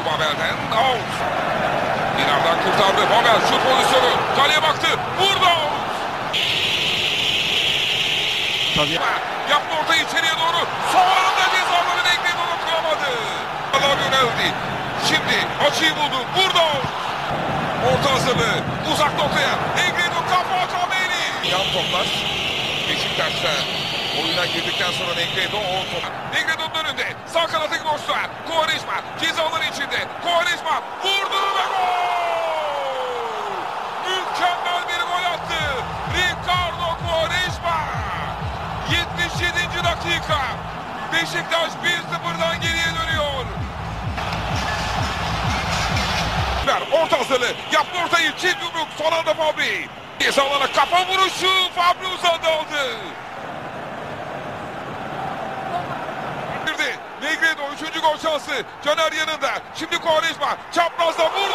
Babel'den out. İnandan kurtardı. Babel şut pozisyonu. Kaleye baktı. Burada out. Tabii. Yaptı ortayı içeriye doğru. Son anda cezaları Negredo'nu kıramadı. Allah yöneldi. Şimdi açıyı buldu. Burada out. Orta hazırlığı. Uzak noktaya. Negredo kafa Kameli. Yan toplar. Beşiktaş'ta oyuna girdikten sonra Negredo Negredo'nun önünde. Sağ kanattaki boşluğa. Quaresma cezaları içinde. Quaresma vurdu ve gol! Mükemmel bir gol attı. Ricardo Quaresma. 77. dakika. Beşiktaş 1-0'dan geriye dönüyor. Orta hazırlığı. Yaptı ortayı. Çift yumruk. Son anda Fabri. Ceza alana kafa vuruşu. Fabri uzandı aldı. Negredo 3. gol şansı. Caner yanında. Şimdi Quaresma. Çaprazda vurdu.